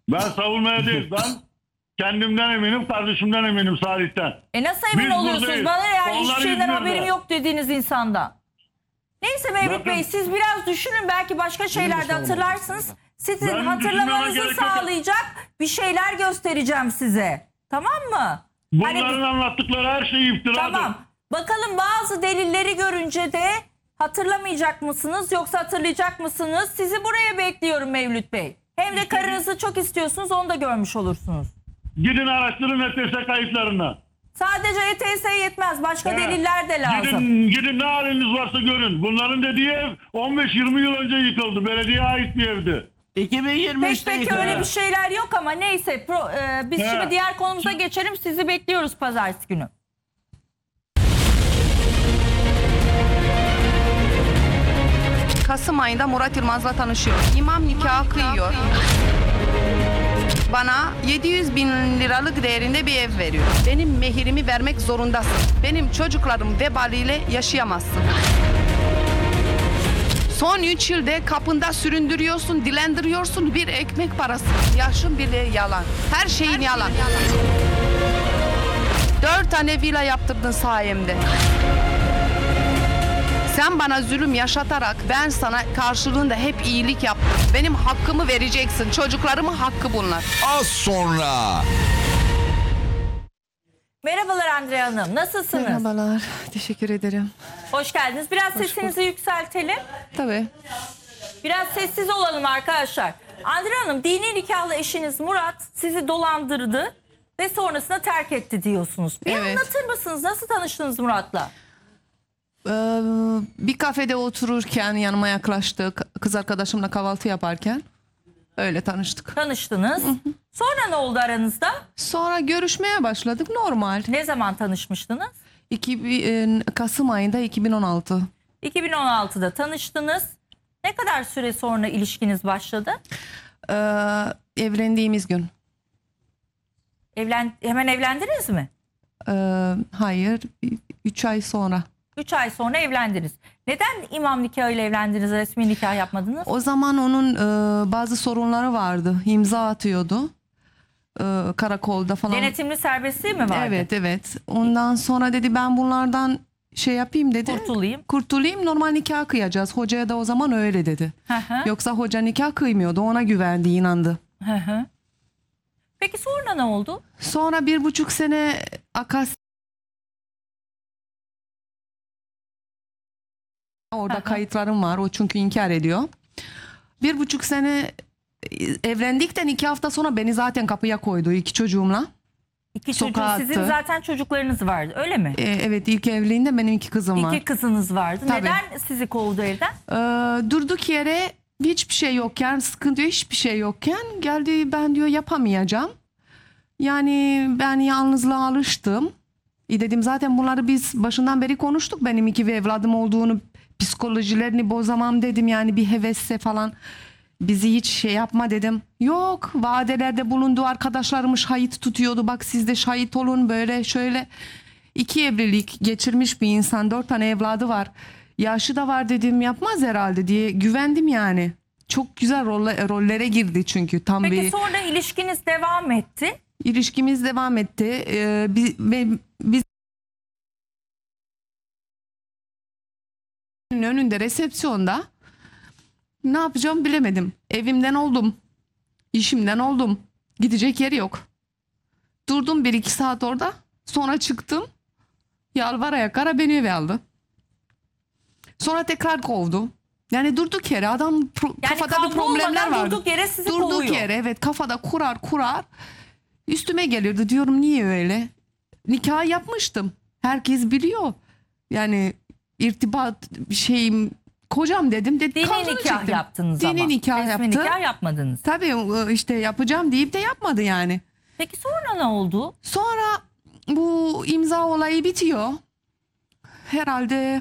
Ben savunmaya değil. Ben kendimden eminim, kardeşimden eminim, Salih'ten. Nasıl emin Biz oluyorsunuz? buradayız. Bana yani Onlar hiçbir şeyden İzmir'de. haberim yok dediğiniz insandan. Neyse Mevlüt Bakın- Bey, siz biraz düşünün, belki başka şeylerde hatırlarsınız. Sizin Ben hatırlamanızı düşünmeme gerek yok. sağlayacak bir şeyler göstereceğim size. Tamam mı? Bunların Hani- anlattıkları her şey iftiradır. Tamam. Bakalım bazı delilleri görünce de hatırlamayacak mısınız yoksa hatırlayacak mısınız? Sizi buraya bekliyorum Mevlüt Bey. Hem de karınızı çok istiyorsunuz, onu da görmüş olursunuz. Gidin araştırın ETS kayıtlarını. Sadece ETS yetmez. Başka He. deliller de lazım. Gidin ne haliniz varsa görün. Bunların dediği ev 15-20 yıl önce yıkıldı. Belediyeye ait bir evdi. 2023'te Peki yıkıldı. öyle bir şeyler yok ama neyse. Biz He. şimdi diğer konumuza geçelim. Sizi bekliyoruz pazartesi günü. Kasım ayında Murat Yılmaz'la tanışıyor. İmam nikahı kıyıyor. Bana 700 bin liralık değerinde bir ev veriyor. Benim mehirimi vermek zorundasın. Benim çocuklarım vebaliyle yaşayamazsın. Son 3 yılda kapında süründürüyorsun, dilendiriyorsun, bir ekmek parası. Yaşın bile yalan. Her şeyin yalan. 4 tane villa yaptırdın sayemde. Sen bana zulüm yaşatarak ben sana karşılığında hep iyilik yaptım. Benim hakkımı vereceksin. Çocuklarımın hakkı bunlar. Az sonra. Merhabalar Andrea Hanım. Nasılsınız? Merhabalar. Teşekkür ederim. Hoş geldiniz. Biraz sesinizi yükseltelim. Tabii. Biraz sessiz olalım arkadaşlar. Andrea Hanım, dini nikahlı eşiniz Murat sizi dolandırdı ve sonrasında terk etti diyorsunuz. Bir Evet. anlatır mısınız? Nasıl tanıştınız Murat'la? Bir kafede otururken yanıma yaklaştı. Kız arkadaşımla kahvaltı yaparken öyle tanıştık. Tanıştınız. Sonra ne oldu aranızda? Sonra görüşmeye başladık normal. Ne zaman tanışmıştınız? Kasım ayında 2016. 2016'da tanıştınız. Ne kadar süre sonra ilişkiniz başladı? Evlendiğimiz gün. Hemen evlendiniz mi? Hayır, 3 ay sonra. 3 ay sonra evlendiniz. Neden imam nikahıyla evlendiniz, resmi nikah yapmadınız? O zaman onun bazı sorunları vardı. İmza atıyordu. Karakolda falan. Denetimli serbestliği mi vardı? Evet, evet. Ondan sonra dedi ben bunlardan şey yapayım dedi. Kurtulayım, normal nikah kıyacağız. Hocaya da o zaman öyle dedi. Hı hı. Yoksa hoca nikah kıymıyordu. Ona güvendi, inandı. Hı hı. Peki sonra ne oldu? Sonra 1,5 sene orada kayıtlarım var. O çünkü inkar ediyor. 1,5 sene evlendikten 2 hafta sonra beni zaten kapıya koydu 2 çocuğumla. Sokağa Sizin attı. zaten çocuklarınız vardı, öyle mi? Evet, ilk evliliğinde benim 2 kızım var. 2 kızınız vardı. Tabii. Neden sizi kovdu evden? Durduk yere hiçbir şey yokken, sıkıntı hiçbir şey yokken geldi, ben diyor yapamayacağım. Yani ben yalnızlığa alıştım. Dedim zaten bunları biz başından beri konuştuk, benim 2 evladım olduğunu, psikolojilerini bozamam dedim, yani bir hevesse falan bizi hiç şey yapma dedim. Yok, vadelerde bulundu, arkadaşlarımı şahit tutuyordu, bak siz de şahit olun, böyle şöyle. 2 evlilik geçirmiş bir insan, 4 tane evladı var, yaşı da var, dedim yapmaz herhalde diye güvendim yani. Çok güzel rollere girdi çünkü tam Peki bir sonra ilişkiniz devam etti. ilişkimiz devam etti. Biz önünde resepsiyonda ne yapacağım bilemedim. Evimden oldum. İşimden oldum. Gidecek yeri yok. Durdum 1-2 saat orada. Sonra çıktım. Yalvara yakara beni eve aldı. Sonra tekrar kovdu. Yani durduk yere adam kafada bir problemler var. Durduk yere sizi kovuyor. Durduk yere, evet, kafada kurar. Üstüme gelirdi, diyorum niye öyle? Nikah yapmıştım. Herkes biliyor. Yani irtibat şeyim, kocam dedim. Dini kavga nikah çektim. yaptınız Dini ama. nikah Resmi yaptı. nikah yapmadınız. Tabii işte yapacağım deyip de yapmadı yani. Peki sonra ne oldu? Sonra bu imza olayı bitiyor. Herhalde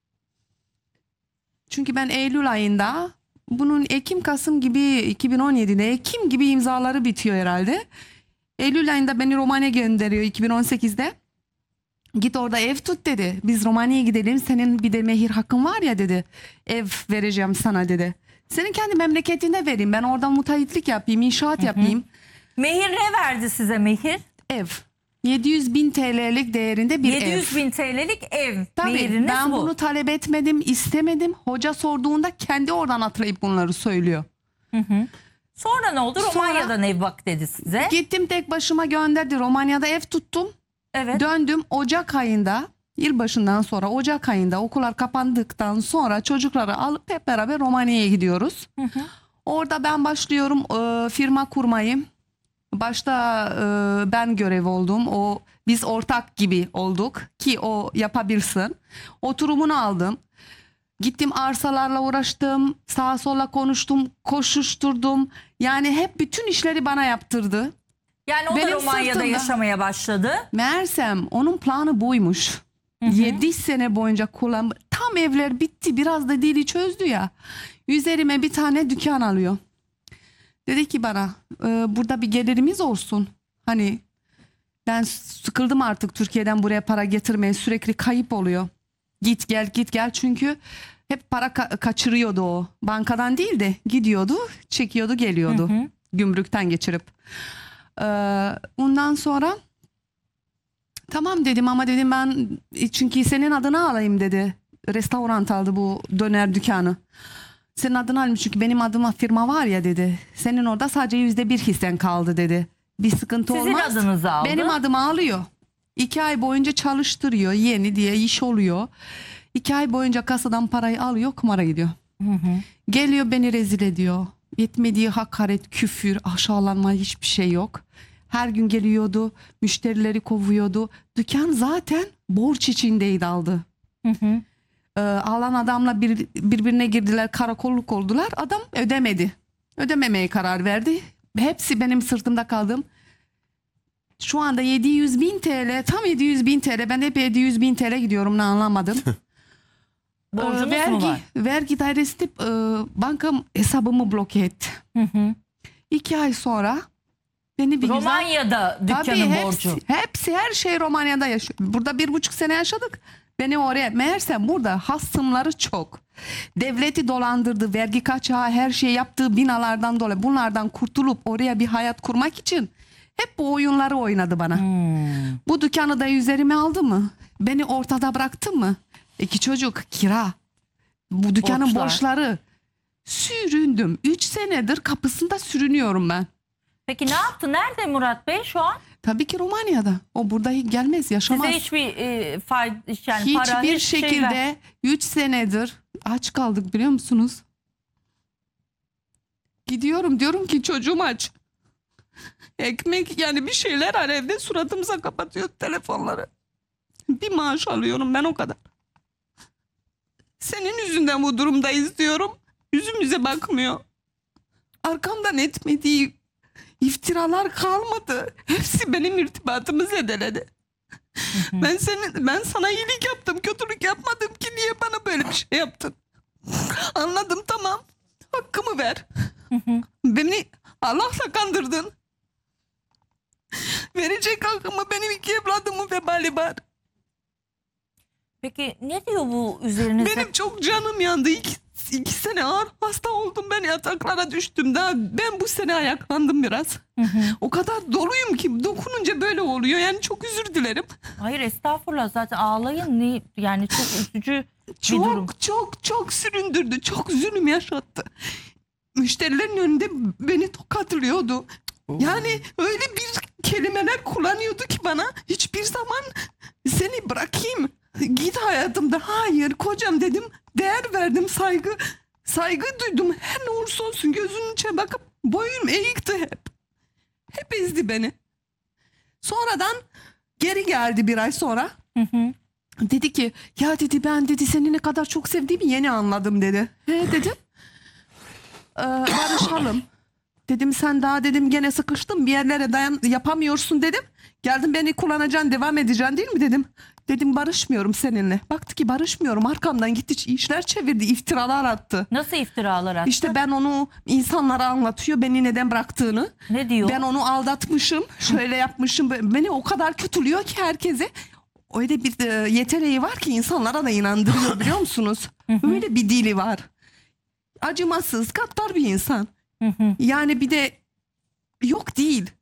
çünkü ben Eylül ayında, bunun Ekim-Kasım gibi 2017'de Ekim gibi imzaları bitiyor herhalde. Eylül ayında beni Romanya'ya gönderiyor 2018'de. Git orada ev tut dedi. Biz Romanya'ya gidelim, senin bir de mehir hakkın var ya dedi. Ev vereceğim sana dedi. Senin kendi memleketinde vereyim, ben oradan müteahhitlik yapayım, inşaat yapayım. Mehir ne verdi size Mehir? Ev. 700.000 TL'lik değerinde bir ev. 700.000 TL'lik ev. Tabii Mehiriniz ben bu. bunu talep etmedim, istemedim. Hoca sorduğunda kendi oradan hatırlayıp bunları söylüyor. Sonra ne oldu? Sonra- Romanya'dan ev bak dedi size. Gittim tek başıma gönderdi. Romanya'da ev tuttum. Evet. Döndüm Ocak ayında, yılbaşından sonra Ocak ayında okullar kapandıktan sonra çocukları alıp hep beraber Romanya'ya gidiyoruz. Orada ben başlıyorum firma kurmayı. Başta ben görev oldum. Biz ortak gibi olduk ki o yapabilsin. Oturumunu aldım. Gittim arsalarla uğraştım. Sağa sola konuştum, koşuşturdum. Yani hep bütün işleri bana yaptırdı. Yani o da Benim Romanya'da sırtımda. yaşamaya başladı. Meğersem onun planı buymuş. 7 sene boyunca tam evler bitti, biraz da dili çözdü ya. Üzerime bir tane dükkan alıyor. Dedi ki bana burada bir gelirimiz olsun. Hani ben sıkıldım artık Türkiye'den buraya para getirmeye, sürekli kayıp oluyor. Git gel çünkü hep para kaçırıyordu o. Bankadan değil de gidiyordu, çekiyordu, geliyordu. Gümrükten geçirip. Ondan sonra tamam dedim ama dedim ben çünkü senin adını alayım dedi. Restoran aldı bu döner dükkanı. Senin adını alayım çünkü benim adıma firma var ya dedi. Senin orada sadece %1 hissen kaldı dedi. Bir sıkıntı Sizin olmaz. adınızı aldı. Benim adımı alıyor. 2 ay boyunca çalıştırıyor, yeni diye iş oluyor. 2 ay boyunca kasadan parayı alıyor, kumara gidiyor. Geliyor beni rezil ediyor. Yetmediği hakaret, küfür, aşağılanma hiçbir şey yok. Her gün geliyordu, müşterileri kovuyordu. Dükkan zaten borç içindeydi aldı. Alan adamla birbirine girdiler, karakolluk oldular. Adam ödemedi. Ödememeye karar verdi. Hepsi benim sırtımda kaldım. Şu anda 700.000 TL, tam 700.000 TL. Ben hep 700.000 TL gidiyorum, ne anlamadım. Borcunuz mu var? Vergi dairesi de, bankam hesabımı bloke etti. 2 ay sonra beni bir Romanya'da güzel... dükkanın Tabii borcu. hepsi her şey Romanya'da yaşıyor. Burada 1,5 sene yaşadık. Beni oraya meğersem burada hasımları çok. Devleti dolandırdı, vergi kaçağı, her şey yaptığı binalardan dolayı bunlardan kurtulup oraya bir hayat kurmak için hep bu oyunları oynadı bana. Bu dükkanı da üzerime aldı mı? Beni ortada bıraktı mı? 2 çocuk, kira. Bu dükkanın borçları. Süründüm. 3 senedir kapısında sürünüyorum ben. Peki ne yaptı? Nerede Murat Bey şu an? Tabii ki Romanya'da. O burada gelmez, yaşamaz. Size hiçbir fayda, yani para, Hiçbir hiçbir şey ver- şekilde 3 senedir aç kaldık biliyor musunuz? Gidiyorum diyorum ki çocuğum aç. Ekmek yani bir şeyler var evde, suratımıza kapatıyor telefonları. Bir maaş alıyorum ben, o kadar. Senin yüzünden bu durumdayız diyorum. Yüzümüze bakmıyor. Arkamdan etmediği iftiralar kalmadı. Hepsi benim irtibatımı zedeledi. Ben sana iyilik yaptım, kötülük yapmadım ki, niye bana böyle bir şey yaptın? Anladım, tamam. Hakkımı ver. Beni Allah'la kandırdın. Verecek hakkımı, benim 2 evladımın vebali var. Peki ne diyor bu üzerinizde? Benim çok canım yandı. 2 sene ağır hasta oldum, ben yataklara düştüm. Daha ben bu sene ayaklandım biraz. O kadar doluyum ki dokununca böyle oluyor. Yani çok özür dilerim. Hayır estağfurullah, zaten ağlayın. Yani çok üzücü bir durum. Çok süründürdü. Çok zulüm yaşattı. Müşterilerin önünde beni tokatlıyordu. Yani öyle bir kelimeler kullanıyordu ki bana, hiçbir zaman seni bırakayım, git hayatımda. Hayır kocam dedim, değer verdim, saygı duydum. Her ne olursa olsun gözünün içine bakıp boyum eğikti hep. Hep ezdi beni. Sonradan geri geldi 1 ay sonra. Dedi ki ya dedi, ben dedi seni ne kadar çok sevdiğimi yeni anladım dedi. He dedim. Barışalım. Dedim sen daha dedim gene sıkıştın bir yerlere yapamıyorsun dedim. Geldin beni kullanacaksın, devam edeceksin değil mi dedim. Dedim barışmıyorum seninle. Baktı ki barışmıyorum, arkamdan gitti işler çevirdi, iftiralar attı. Nasıl iftiralar attı? İşte ben onu insanlara anlatıyor, beni neden bıraktığını. Ne diyor? Ben onu aldatmışım, şöyle yapmışım. Beni o kadar kötülüyor ki herkese. Öyle bir yeteneği var ki insanlara da inandırıyor biliyor musunuz? Öyle bir dili var. Acımasız, gaddar bir insan. Yani bir de yok değil.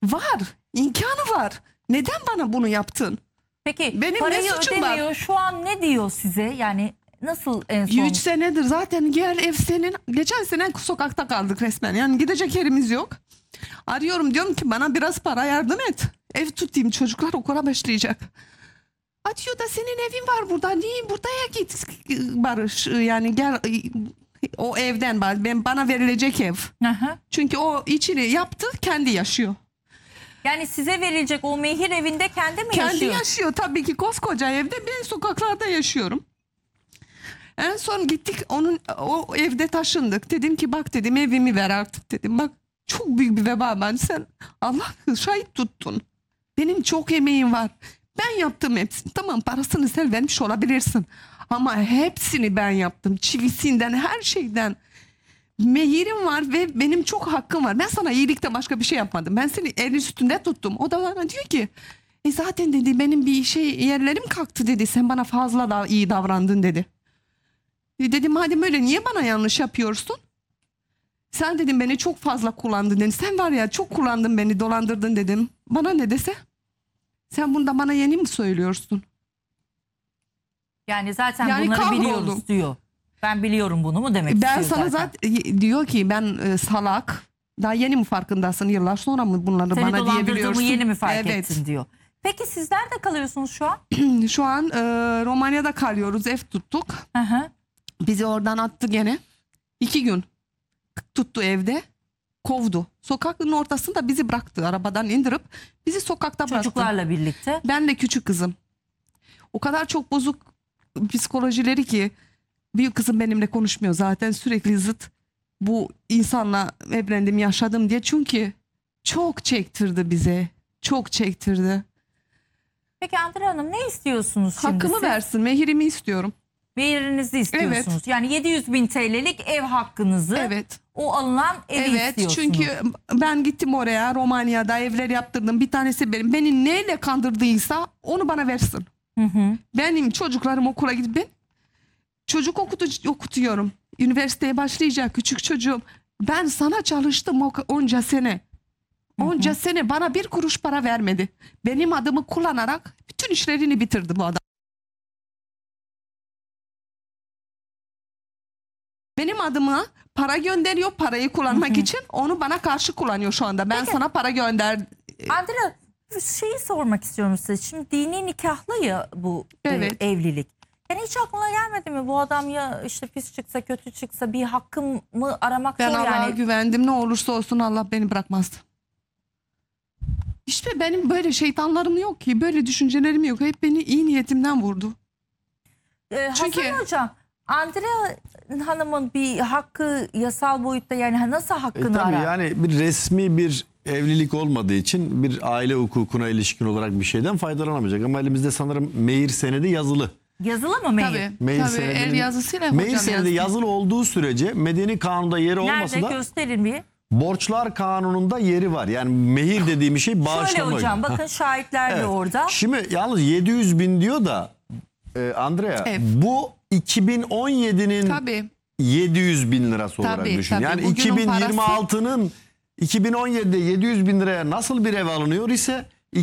Var. İmkanı var. Neden bana bunu yaptın? Peki Benim ne parayı suçum var? ödemiyor. Şu an ne diyor size? Yani nasıl en son? 3 senedir zaten gel ev senin. Geçen sene sokakta kaldık resmen. Yani gidecek yerimiz yok. Arıyorum, diyorum ki bana biraz para yardım et. Ev tutayım, çocuklar okula başlayacak. Diyor da senin evin var burada. Niye buraya git Barış? Yani gel o evden bana verilecek ev. Aha. Çünkü o içini yaptı, kendi yaşıyor. Yani size verilecek o mehir evinde kendi mi Kendi yaşıyor? yaşıyor tabii ki, koskoca evde, ben sokaklarda yaşıyorum. En son gittik o evde taşındık. Dedim ki bak dedim, evimi ver artık dedim. Bak çok büyük bir veba ben, sen Allah şahit tuttun. Benim çok emeğim var. Ben yaptım hepsini. Tamam, parasını sen vermiş olabilirsin. Ama hepsini ben yaptım. Çivisinden, her şeyden. Mehirim var ve benim çok hakkım var. Ben sana iyilikte başka bir şey yapmadım. Ben seni el üstünde tuttum. O da bana diyor ki zaten dedi benim bir yerlerim kalktı dedi. Sen bana fazla da iyi davrandın dedi. Dedim madem öyle niye bana yanlış yapıyorsun? Sen dedim beni çok fazla kullandın dedim. Sen var ya çok kullandın beni, dolandırdın dedim. Bana ne dese? Sen bunda bana yeni mi söylüyorsun? Yani zaten Yani bunları kahroldum. biliyoruz diyor. Ben biliyorum bunu mu demek Ben istiyor sana zaten diyor ki ben salak. Daha yeni mi farkındasın? Yıllar sonra mı bunları Seni bana dolandırdığımı diyebiliyorsun? yeni mi fark Evet. ettin diyor. Peki siz nerede kalıyorsunuz şu an? Şu an Romanya'da kalıyoruz. Ev tuttuk. Hı hı. Bizi oradan attı gene. 2 gün tuttu evde. Kovdu. Sokakın ortasında bizi bıraktı. Arabadan indirip bizi sokakta bıraktı. Çocuklarla birlikte. Ben de küçük kızım. O kadar çok bozuk psikolojileri ki, büyük kızım benimle konuşmuyor zaten, sürekli zıt. Bu insanla evlendim, yaşadım diye, çünkü çok çektirdi bize. Çok çektirdi. Peki Andre Hanım ne istiyorsunuz şimdi Hakkımı siz? versin, mehirimi istiyorum. Mehirinizi istiyorsunuz. Evet. Yani 700.000 TL'lik ev hakkınızı, Evet. o alınan evi Evet, istiyorsunuz. çünkü ben gittim oraya, Romanya'da evler yaptırdım. Bir tanesi benim. Beni neyle kandırdıysa onu bana versin. Hı hı. Benim çocuklarım okula gidip ben çocuk okutuyorum. Üniversiteye başlayacak küçük çocuğum. Ben sana çalıştım onca sene. Onca sene bana bir kuruş para vermedi. Benim adımı kullanarak bütün işlerini bitirdi bu adam. Benim adıma para gönderiyor, parayı kullanmak için. Onu bana karşı kullanıyor şu anda. Ben sana para gönder. Andre, şeyi sormak istiyorum size. Şimdi dini nikahlı ya bu Evet. evlilik. Yani hiç aklına gelmedi mi bu adam ya işte pis çıksa kötü çıksa bir hakkımı aramak Ben zor Allah'a yani. güvendim. Ne olursa olsun Allah beni bırakmaz. İşte benim böyle şeytanlarım yok ki. Böyle düşüncelerim yok. Hep beni iyi niyetimden vurdu. Çünkü- Hasan Hocam, Andre Hanım'ın bir hakkı yasal boyutta, yani nasıl hakkını Tabii arar? yani bir resmi bir evlilik olmadığı için bir aile hukukuna ilişkin olarak bir şeyden faydalanamayacak. Ama elimizde sanırım mehir senedi yazılı. Yazılı mı mehir? Tabii. Mehir Tabii senedinin- el yazısıyla Mehir hocam senedi yazdı. yazılı olduğu sürece medeni kanunda yeri olmasa Nerede da gösterin bir. borçlar kanununda yeri var. Yani mehir dediğim şey bağışlama. Şöyle hocam gibi. bakın şahitler de Evet. orada. Şimdi yalnız 700 bin diyor da Andrea Evet. bu 2017'nin Tabii. 700 bin lirası olarak Tabii, düşün. tabii. Yani Bugünün 2026'nın 2017'de 700 bin liraya nasıl bir ev alınıyor ise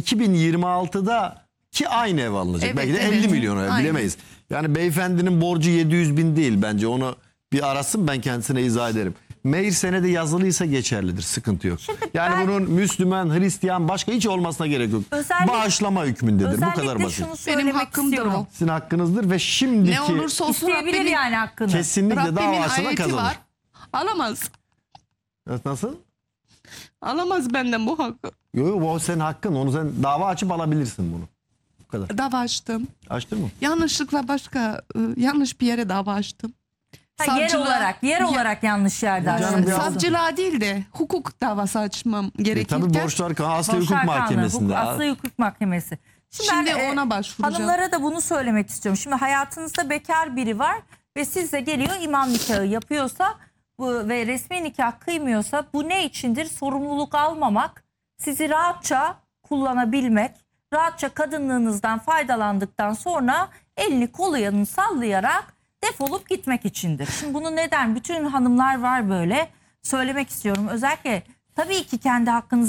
2026'da ki aynı ev alınacak. Evet, Belki de evet. 50 milyon ev, Aynen. bilemeyiz. Yani beyefendinin borcu 700 bin değil bence, onu bir arasın, ben kendisine izah ederim. Mehir senedi yazılıysa geçerlidir, sıkıntı yok. Şimdi Yani ben- bunun Müslüman, Hristiyan başka hiç olmasına gerek yok. Özellikle- Bağışlama hükmündedir, bu kadar Özellikle basit. şunu söylemek hakkımdır istiyorum. o. Sizin hakkınızdır ve şimdiki Ne olursa olsun İsteyebilir Rabbimin, yani hakkını. kesinlikle Rabbimin dava açana ayeti kazanır. var. Alamaz. Nasıl? Alamaz benden bu hakkı. Yok yok, o senin hakkın. Onu sen dava açıp alabilirsin bunu. Bu kadar. Dava açtım. Açtın mı? Yanlışlıkla yanlış bir yere dava açtım. Ha, yer Savcılığa- olarak yanlış yerde Canım açtınız. bir Savcılığa değil de hukuk davası açmam gerekirken. Tabii borçlar kanunu, Asya Borçlar Hukuk Kanunu, Mahkemesi'nde. Asli Hukuk Mahkemesi. Şimdi ben, ona başvuracağım. Hanımlara da bunu söylemek istiyorum. Şimdi hayatınızda bekar biri var ve size geliyor imam nikahı yapıyorsa ve resmi nikah kıymıyorsa bu ne içindir? Sorumluluk almamak, sizi rahatça kullanabilmek, rahatça kadınlığınızdan faydalandıktan sonra elini kolunu sallayarak defolup gitmek içindir. Şimdi bunu neden? Bütün hanımlar var böyle. Söylemek istiyorum. Özellikle tabii ki kendi hakkınızı